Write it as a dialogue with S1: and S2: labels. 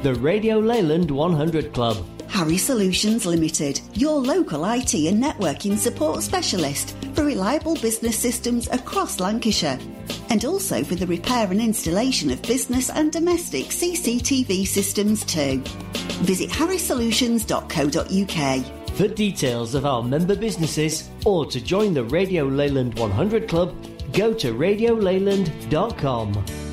S1: The Radio Leyland 100 Club.
S2: Harry Solutions Limited, your local IT and networking support specialist for reliable business systems across Lancashire, and also for the repair and installation of business and domestic CCTV systems too. Visit harrysolutions.co.uk.
S1: For details of our member businesses or to join the Radio Leyland 100 Club, go to radioleyland.com.